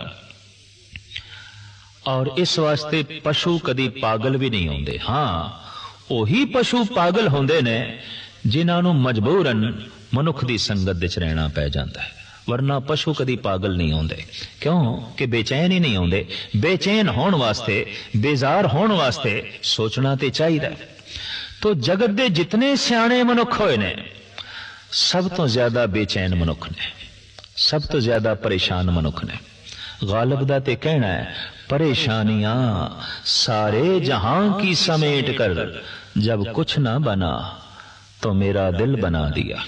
और इस वास्ते पशु कदी पागल भी नहीं होंदे। हाँ, वही पशु पागल होंदे ने जिन्होंने मजबूरन मनुख की संगत विच रहना पै जाता है, वरना पशु कदी पागल नहीं होंदे। क्यों कि बेचैन ही नहीं होंदे। बेचैन होने वास्ते, बेजार होने वास्ते सोचना तो चाहिए। तो जगत के जितने सियाणे मनुख होए ने, सब तो ज्यादा बेचैन मनुख ने, सब तो ज्यादा परेशान मनुख ने। गालिब दा ते कहना है, परेशानियां सारे जहां की समेट कर जब कुछ ना बना तो मेरा दिल बना दिया।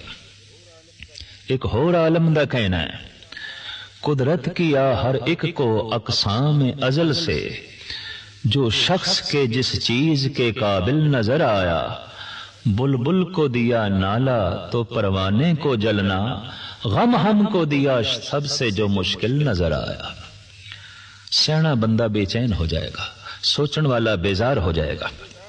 एक होर आलम दा कहना है, कुदरत किया हर एक को अकसाम अजल से, जो शख्स के जिस चीज के काबिल नजर आया, बुलबुल को दिया नाला तो परवाने को जलना, गम हमको दिया सबसे जो मुश्किल नजर आया। सियाना बंदा बेचैन हो जाएगा, सोचने वाला बेजार हो जाएगा।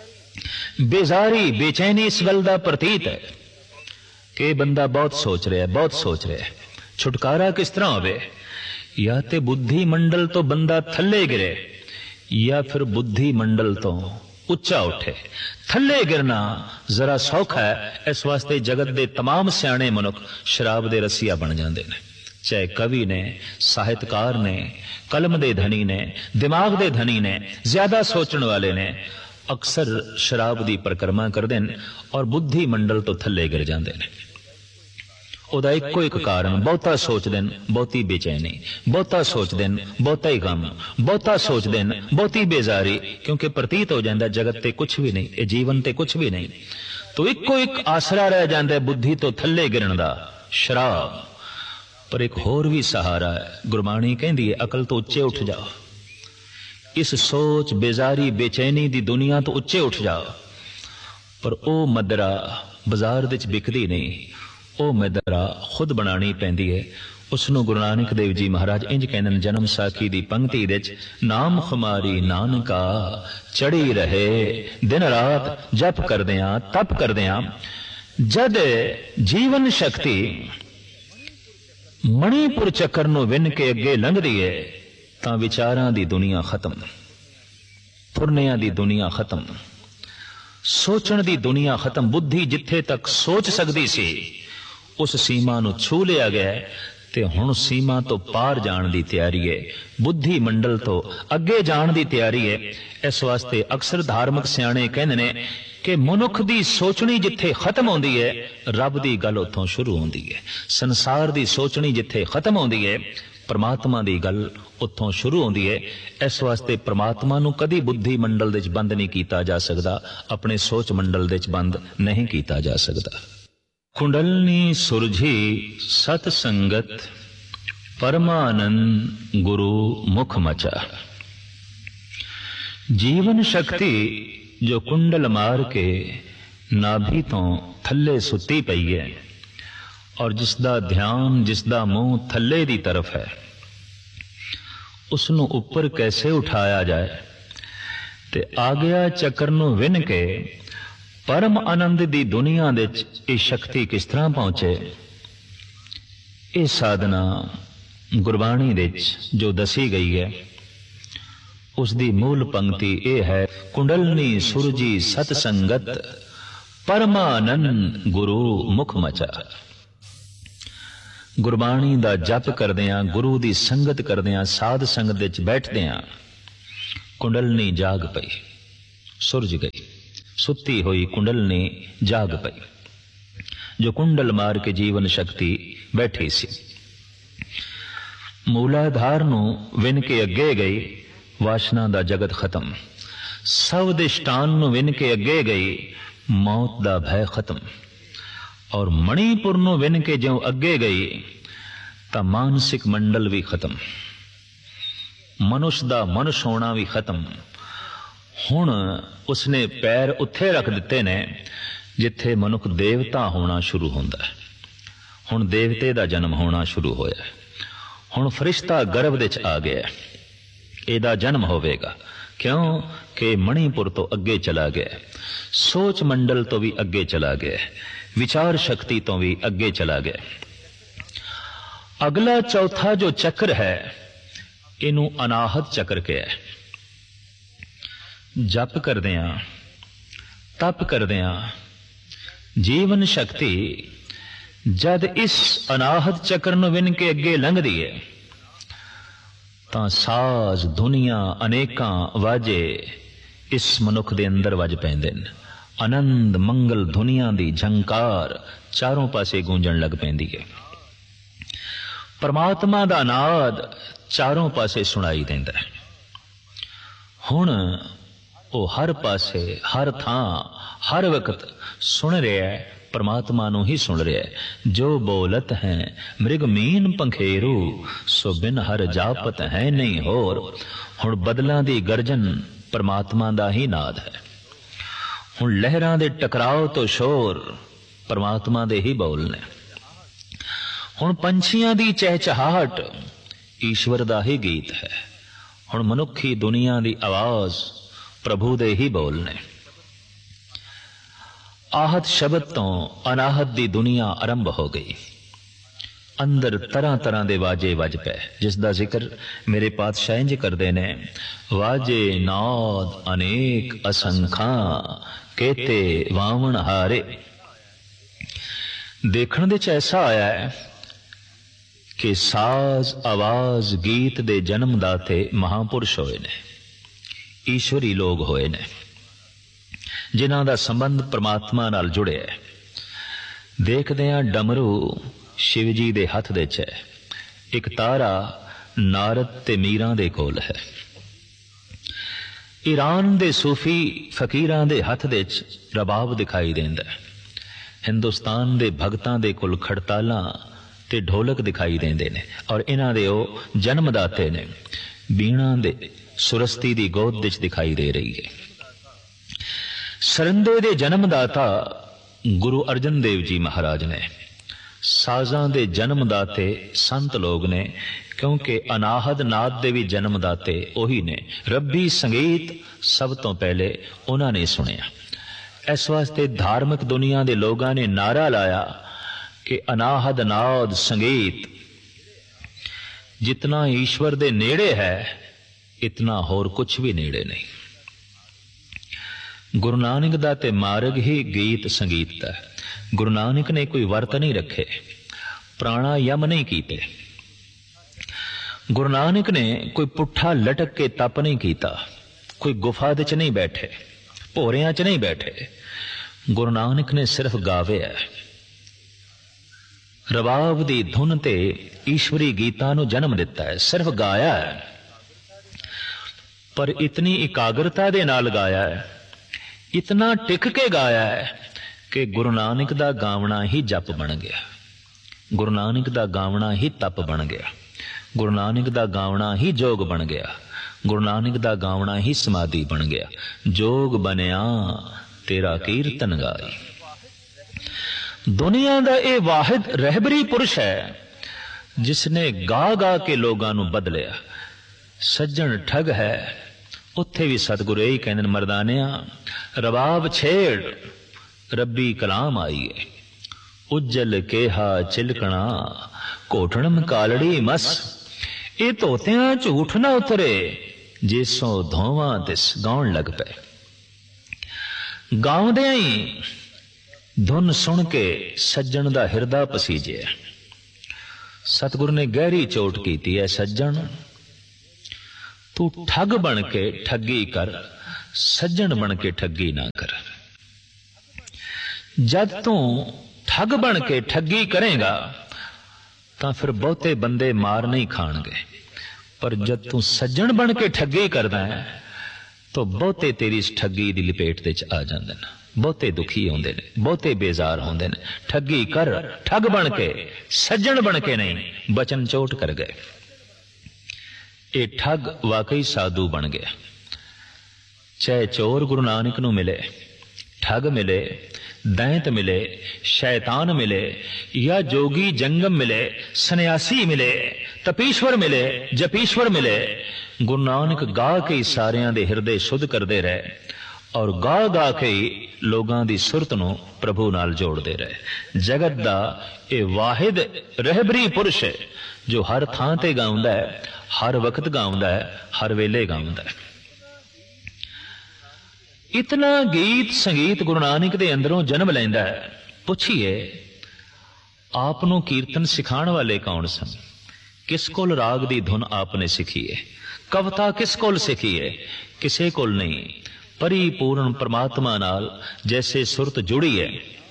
बेजारी, बेचैनी इस गल दा प्रतीत है कि बंदा बहुत सोच रहा है, बहुत सोच रहा है। छुटकारा किस तरह होवे? या ते बुद्धि मंडल तो बंदा थले गिरे, या फिर बुद्धि मंडल तो उच्चा उठे। थले गिरना जरा सौखा है, इस वास्ते जगत दे तमाम सियाणे मनुख शराब दे रसिया बन जाते हैं। चाहे कवि ने, साहित्यकार ने, कलम दे धनी ने, दिमाग दे धनी ने, ज्यादा सोचने वाले ने अक्सर शराब की परिक्रमा करते हैं और बुद्धि मंडल तो थले गिर जाते हैं। ਉਹਦਾ ਇੱਕੋ ਇੱਕ ਕਾਰਨ, ਬਹੁਤਾ ਸੋਚਦੇ ਨੇ ਬਹੁਤੀ ਬੇਚੈਨੀ, ਬਹੁਤਾ ਸੋਚਦੇ ਨੇ ਬਹੁਤਾ ਹੀ ਗਮ, ਬਹੁਤਾ ਸੋਚਦੇ ਨੇ ਬਹੁਤੀ ਬੇਜ਼ਾਰੀ, ਕਿਉਂਕਿ ਪ੍ਰਤੀਤ ਹੋ ਜਾਂਦਾ ਜਗਤ ਤੇ ਕੁਝ ਵੀ ਨਹੀਂ, ਇਹ ਜੀਵਨ ਤੇ ਕੁਝ ਵੀ ਨਹੀਂ। ਤੋ ਇੱਕੋ ਇੱਕ ਆਸਰਾ ਰਹਿ ਜਾਂਦਾ ਬੁੱਧੀ ਤੋਂ ਥੱਲੇ ਗਿਰਨ ਦਾ, ਸ਼ਰਾਬ। ਪਰ ਇੱਕ ਹੋਰ ਵੀ ਸਹਾਰਾ ਹੈ। ਗੁਰਬਾਣੀ ਕਹਿੰਦੀ ਹੈ, ਅਕਲ ਤੋਂ ਉੱਚੇ ਉੱਠ ਜਾਓ, इस सोच बेजारी बेचैनी दी दुनिया तो उच्चे उठ जाओ। पर ओ मदरा बाजार विच बिकदी नहीं, ओ मदरा खुद बनानी पैंदी है। उसनों गुरु नानक देव जी महाराज इंज कहने, जन्म साखी दी पंक्ति विच, नाम खुमारी नानका चढ़ी रहे दिन रात जप करदियां तप करदियां। जद जीवन शक्ति मणिपुर चक्कर नूं विन के अगे लंघदी है, तां विचारां दी दुनिया खत्म, फुरनियां दी दुनिया खत्म, सोचण दी दुनिया खत्म। बुद्धि जिथे तक सोच सकती सी उस सीमा नूं छू लिया गया ते हुण सीमा तो पार जाण दी तैयारी है, बुद्धि मंडल तो अगे जाण दी तैयारी है। इस वास्ते अक्सर धार्मिक सियाणे कहंदे ने कि मनुख दी सोचनी जिथे खत्म होंदी है, रब दी गल उत्थों शुरू होंदी है। संसार दी सोचनी जिथे खत्म होंदी है, परमात्मा की गल उत्थों शुरू होंदी है। इस वास्ते परमात्मा नूं कदी बुद्धि मंडल दे बंद नहीं किया जा सकता, अपने सोच मंडल दे बंद नहीं किया जा सकता। कुंडलनी सुरझी सत संगत परमानंद गुरु मुख मचा। जीवन शक्ति जो कुंडल मार के नाभि तो थले सुती पई है और जिसदा ध्यान जिसदा मुंह थले दी तरफ है, उसनों ऊपर कैसे उठाया जाए ते आ गया चक्कर नूं विन के परम आनंद दी दुनिया दे ये शक्ति किस तरह पहुंचे। ये साधना गुरबाणी दे जो दसी गई है उसकी मूल पंक्ति ये है, कुंडलनी सुरजी सत संगत परमानंद गुरु मुख मचा। गुरबाणी दा जप करदियां, गुरु दी संगत करदियां, साध संगत विच बैठदियां कुंडलनी जाग पई, सुरज गई। सुती हुई कुंडलनी जाग पई, जो कुंडल मार के जीवन शक्ति बैठी सी। मूलाधार नूं विन के अगे गई, वासना दा जगत खत्म। सवदिष्टान नूं विन के अगे गई, मौत दा भय खत्म। और मणिपुर नूं विन के ज्यों अगे गई तां मानसिक मंडल भी खत्म, मनुष्य दा मनुष्य होना भी खत्म। हुण उसने पैर उत्थे रख दिते ने जिथे मनुख देवता होना शुरू होंदा है। हुण देवते दा जन्म होना शुरू होया, हुण फरिश्ता गर्भ विच आ गया, एदा जन्म होवेगा। क्यों कि मणिपुर तो अगे चला गया, सोच मंडल तो भी अगे चला गया, विचार शक्ति तो भी अगे चला गया। अगला चौथा जो चक्र है इनू अनाहत चक्र के है। जप करदियां, तप करदियां जीवन शक्ति जद इस अनाहत चक्र नूं विन के अगे लंघदी है तां साज दुनिया अनेकां वाजे इस मनुख दे अंदर वज पैंदे ने। आनंद मंगल दुनिया दी झंकार चारों पासे गूंजण लग पैंदी है। परमात्मा दा नाद चारों पासे सुनाई देंदा है। हुण वो हर पासे हर थां हर वक्त सुन रहा है, परमात्मा नूं ही सुन रहा है। जो बोलत है मृग मीन पंखेरू, सो बिन हर जापत है नहीं होर। हुण बदलां दी गर्जन परमात्मा दा ही नाद है। हुण लहरां दे टकराव तो शोर परमात्मा दे ही बोल ने। हुण पंछियां दी चहचहाट ईश्वर दा ही गीत है। हुण मनुखी दुनिया दी आवाज प्रभु दे ही बोल ने। आहत शब्द तो अनाहत दी दुनिया आरंभ हो गई। अंदर तरह तरह दे वाजे वज पे, जिसदा जिक्र मेरे पातशाह इंज करदे ने, वाजे नाद अनेक असंखा केते वावण हारे। देखण दे च ऐसा आया है कि साज आवाज गीत दे जन्मदाते महापुरुष होए ने, ईश्वरी लोग होए ने, जिन्हां दा संबंध परमात्मा नाल जुड़े है। देखदे हां डमरू शिव जी दे हथ दे च है, एक तारा नारद ते मीरां दे कोल है। ईरान दे सूफी फकीरां दे हथ दे च रबाब दिखाई देंदा है। हिंदुस्तान दे भगतां दे कोल खड़तालां ते ढोलक दिखाई देंदे ने और इन्हां दे ओ जन्मदाते ने। बीणा दे सुरस्ती दी गोद विच दिखाई दे रही है। सरंदे दे जन्मदाता गुरु अर्जन देव जी महाराज ने। साजां दे जन्मदाते संत लोग ने, क्योंकि अनाहद नाद दे भी जन्मदाते ओही ने। रब्बी संगीत सब तो पहले उन्होंने सुनिया। इस वास्ते धार्मिक दुनिया दे लोगां ने नारा लाया कि अनाहद नाद संगीत जितना ईश्वर दे नेड़े है इतना होर कुछ भी नेड़े नहीं। गुरु नानक दा ते मार्ग ही गीत संगीत दा। गुरु नानक ने कोई वर्त नहीं रखे, प्राणायाम नहीं कीते। गुरु नानक ने कोई पुट्ठा लटक के तप नहीं कीता, कोई गुफा दे च नहीं बैठे, भोरियां च नहीं बैठे। गुरु नानक ने सिर्फ गावे है। ਰਬਾਬ ਦੀ ਧੁਨ ਤੇ ਈਸ਼ਵਰੀ ਗੀਤਾਂ ਨੂੰ ਜਨਮ ਦਿੱਤਾ ਹੈ। ਸਿਰਫ ਗਾਇਆ ਹੈ, ਪਰ ਇਤਨੀ ਇਕਾਗਰਤਾ ਦੇ ਨਾਲ ਗਾਇਆ ਹੈ, ਇਤਨਾ ਟਿਕ ਕੇ ਗਾਇਆ ਹੈ ਕਿ ਗੁਰੂ ਨਾਨਕ ਦਾ ਗਾਵਣਾ ਹੀ ਜਪ ਬਣ ਗਿਆ, ਗੁਰੂ ਨਾਨਕ ਦਾ ਗਾਵਣਾ ਹੀ ਤਪ ਬਣ ਗਿਆ, ਗੁਰੂ ਨਾਨਕ ਦਾ ਗਾਵਣਾ ਹੀ ਜੋਗ ਬਣ ਗਿਆ, ਗੁਰੂ ਨਾਨਕ ਦਾ ਗਾਵਣਾ ਹੀ ਸਮਾਧੀ ਬਣ ਗਿਆ। ਜੋਗ ਬਣਿਆ ਤੇਰਾ ਕੀਰਤਨ ਗਾਈ। ਦੁਨੀਆ ਦਾ ਇਹ ਵਾਹਿਦ ਰਹਿਬਰੀ ਪੁਰਸ਼ ਹੈ ਜਿਸਨੇ ਗਾ ਗਾ ਕੇ ਲੋਕਾਂ ਨੂੰ ਬਦਲਿਆ। ਸੱਜਣ ਠੱਗ ਹੈ, ਉੱਥੇ ਵੀ ਸਤਿਗੁਰੂ ਇਹੀ ਕਹਿੰਦੇ ਨੇ, ਮਰਦਾਨਿਆਂ ਰਬਾਬ ਛੇੜ ਰੱਬੀ ਕਲਾਮ ਆਈਏ। ਉੱਜਲ ਕੇਹਾ ਚਿਲਕਣਾ ਘੋਟਣਮ ਕਾਲੜੀ ਮਸ। ਇਹ ਧੋਤਿਆਂ ਝੂਠ ਨਾ ਉਤਰੇ ਜਿਸੋਂ ਧੋਵਾਂ ਤਿਸ ਗਾਉਣ ਲੱਗ ਪਏ। ਗਾਉਂਦਿਆਂ ਹੀ ਧੁਨ ਸੁਣ ਕੇ ਸੱਜਣ ਦਾ ਹਿਰਦਾ ਪਸੀਜਿਆ। ਸਤਿਗੁਰੂ ਨੇ ਗਹਿਰੀ ਚੋਟ ਕੀਤੀ ਹੈ, ਸੱਜਣ ਤੂੰ ਠੱਗ ਬਣ ਕੇ ਠੱਗੀ ਕਰ, ਸੱਜਣ ਬਣ ਕੇ ਠੱਗੀ ਨਾ ਕਰ। ਜਦ ਤੂੰ ਠੱਗ ਬਣ ਕੇ ਠੱਗੀ ਕਰੇਗਾ ਤਾਂ ਫਿਰ ਬਹੁਤੇ ਬੰਦੇ ਮਾਰ ਨਹੀਂ ਖਾਣਗੇ, ਪਰ ਜਦ ਤੂੰ ਸੱਜਣ ਬਣ ਕੇ ਠੱਗੀ ਕਰਦਾ ਹੈ ਤਾਂ ਬਹੁਤੇ ਤੇਰੀ ਇਸ ਠੱਗੀ ਦੀ ਲਪੇਟ ਦੇ ਚ ਆ ਜਾਂਦੇ ਨੇ, ਬਹੁਤੇ ਦੁਖੀ ਹੁੰਦੇ ਨੇ, ਬਹੁਤੇ ਬੇਜ਼ਾਰ ਹੁੰਦੇ ਨੇ। ਠੱਗੀ ਕਰ ਠੱਗ ਬਣ ਕੇ, ਸੱਜਣ ਬਣ ਕੇ ਨਹੀਂ। ਬਚਨ ਚੋਟ ਕਰ ਗਏ। ਇਹ ਠੱਗ ਵਾਕਈ ਸਾਧੂ ਬਣ ਗਿਆ। ਚਾਹੇ ਚੋਰ ਗੁਰੂ ਨਾਨਕ ਨੂੰ ਮਿਲੇ, ਠੱਗ ਮਿਲੇ, ਦੈਂਤ ਮਿਲੇ, ਸ਼ੈਤਾਨ ਮਿਲੇ, ਜਾਂ ਜੋਗੀ ਜੰਗਮ ਮਿਲੇ, ਸੰਨਿਆਸੀ ਮਿਲੇ, ਤਪੀਸ਼ਵਰ ਮਿਲੇ, ਜਪੀਸ਼ਵਰ ਮਿਲੇ, ਗੁਰੂ ਨਾਨਕ ਗਾ ਕੇ ਸਾਰਿਆਂ ਦੇ ਹਿਰਦੇ ਸ਼ੁੱਧ ਕਰਦੇ ਰਹੇ ਔਰ ਗਾ ਗਾ ਕੇ ਲੋਕਾਂ ਦੀ ਸੁਰਤ ਨੂੰ ਪ੍ਰਭੂ ਨਾਲ ਜੋੜਦੇ ਰਹੇ। ਜਗਤ ਦਾ ਇਹ ਵਾਹਿਦ ਰਹਿਬਰੀ ਪੁਰਸ਼ ਹੈ ਜੋ ਹਰ ਥਾਂ ਤੇ ਗਾਉਂਦਾ ਹੈ, ਹਰ ਵਕਤ ਗਾਉਂਦਾ ਹੈ, ਹਰ ਵੇਲੇ ਗਾਉਂਦਾ ਹੈ। ਇਤਨਾ ਗੀਤ ਸੰਗੀਤ ਗੁਰੂ ਨਾਨਕ ਦੇ ਅੰਦਰੋਂ ਜਨਮ ਲੈਂਦਾ ਹੈ। ਪੁੱਛੀਏ ਆਪ ਨੂੰ ਕੀਰਤਨ ਸਿਖਾਉਣ ਵਾਲੇ ਕੌਣ ਸਨ? ਕਿਸ ਕੋਲ ਰਾਗ ਦੀ ਧੁਨ ਆਪਨੇ ਸਿੱਖੀ ਹੈ? ਕਵਿਤਾ ਕਿਸ ਕੋਲ ਸਿੱਖੀ ਹੈ? ਕਿਸੇ ਕੋਲ ਨਹੀਂ। परिपूर्ण परमात्मा नाल जैसे सुरत जुड़ी है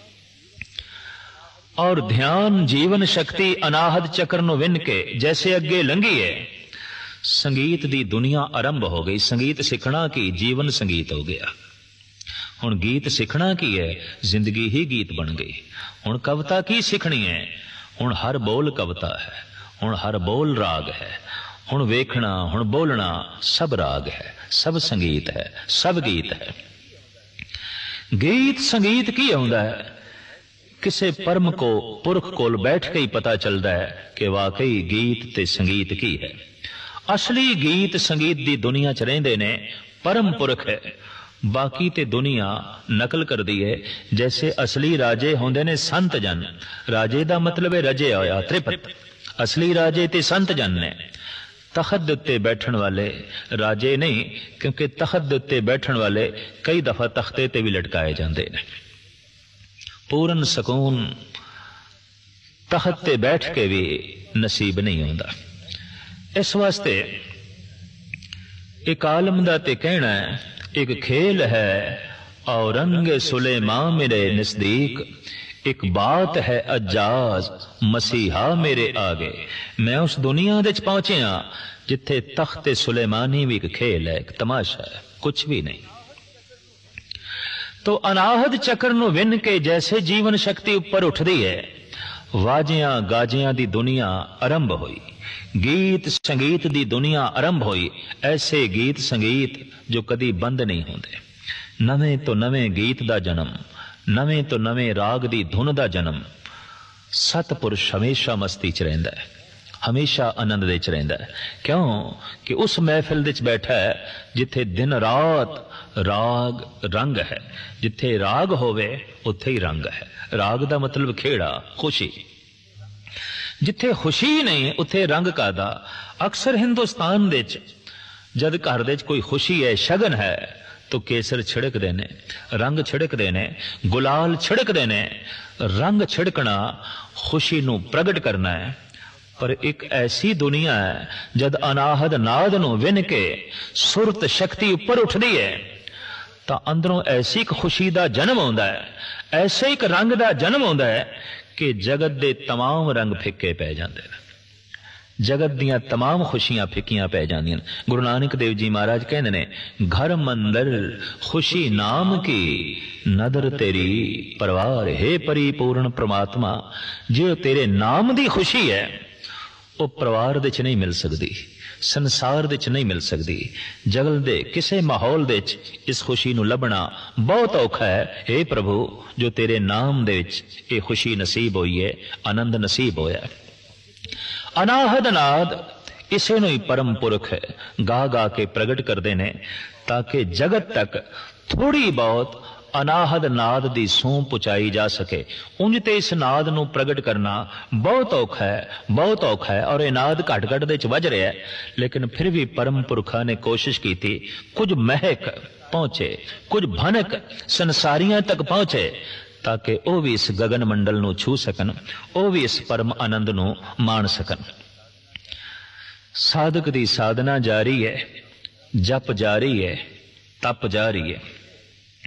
और ध्यान जीवन शक्ति अनाहत चक्र नु विन के जैसे अगे लंघी है, संगीत दी दुनिया आरंभ हो गई। संगीत सीखना की जीवन संगीत हो गया। हुण गीत सीखना की है, जिंदगी ही गीत बन गई। हुण कविता की सीखनी है, हुण हर बोल कविता है, हुण हर बोल राग है, हुण वेखना हुण बोलना सब राग है, सब संगीत है, सब गीत है। गीत संगीत की आउंदा है? किसे परम को पुरख कोल बैठ के ही पता चलता है कि वाकई गीत ते संगीत की है। असली गीत संगीत दी दुनिया च रहिंदे ने परम पुरख है, बाकी ते दुनिया नकल कर दी है। जैसे असली राजे होंदे ने संत जन, राजे दा मतलब है रजे होया त्रिपत। असली राजे ते संत जन ने। तखत उत्ते बैठन वाले राजे नहीं, क्योंकि तखत उत्ते बैठन वाले कई दफा तख्ते ते भी लटकाए जाते हैं। पूर्ण सकून तखत ते बैठ के भी नसीब नहीं होता। इस वास्ते एक आलम दा ते कहना है, एक खेल है औरंग सुलेमान मेरे नजदीक, एक बात है अजाज मसीहा मेरे आगे। मैं उस दुनिया दे पहुंचे हाँ जिथे तख्त सुलेमानी भी एक खेल है, एक तमाशा है, कुछ भी नहीं। तो अनाहत चक्र नु विन के जैसे जीवन शक्ति ऊपर उठती है, वाजियां गाजियां दी दुनिया आरंभ हुई, गीत संगीत दी दुनिया आरंभ हुई। ऐसे गीत संगीत जो कदी बंद नहीं होंदे। नवे तो नवे गीत दा जन्म, नवे तो नवे राग दी धुन दा जन्म। सतपुरुष हमेशा मस्ती च रहिंदा है, हमेशा आनंद दे च रहिंदा है। क्यों कि उस महफिल दे च बैठा है जिथे दिन रात राग रंग है। जिथे राग होवे उत्थे ही रंग है। राग दा मतलब खेड़ा, खुशी। जिथे खुशी नहीं उत्थे रंग कादा। अक्सर हिंदुस्तान दे च जद घर दे च कोई खुशी है, शगन है, तो केसर छिड़क देने, रंग छिड़क देने, गुलाल छिड़क देने। रंग छिड़कना खुशी नू प्रगट करना है। पर एक ऐसी दुनिया है जद अनाहद नाद नू विन के सुरत शक्ति ऊपर उठदी है तो अंदरों ऐसी एक खुशी दा जन्म होंदा है, ऐसे एक रंग दा जन्म होंदा है कि जगत दे तमाम रंग फिक्के पै जाते हैं, जगत दियां तमाम खुशियां फिक्कियां पै जांदियां। गुरु नानक देव जी महाराज कहते ने, घर मंदर खुशी नाम की, नदर तेरी परवार है परिपूर्ण परमात्मा। जो तेरे नाम दी खुशी है वो परिवार दे च नहीं मिल सकती, संसार दे च नहीं मिल सकती। जगत दे किसे माहौल दे च इस खुशी नूं लभना बहुत औखा है। हे प्रभु, जो तेरे नाम दे विच ये खुशी नसीब हुई है, आनंद नसीब होया। अनाहद नाद इसे नूं ही परम पुरख गा गा के प्रगट करते ने, ताकि जगत तक थोड़ी बहुत अनाहद नाद दी सूह पहुंचाई जा सके। उंज ते इस नाद नूं प्रगट करना बहुत औखा है, बहुत औखा है। और यह नाद घट घट दे च वज रहा है, लेकिन फिर भी परम पुरखा ने कोशिश की थी कुछ महक पहुंचे, कुछ भनक संसारियां तक पहुंचे, ताकि वह भी इस गगन मंडल नूं छू सकन, वह भी इस परम आनंद नूं माण सकन। साधक दी साधना जारी है, जप जारी है, तप जारी है।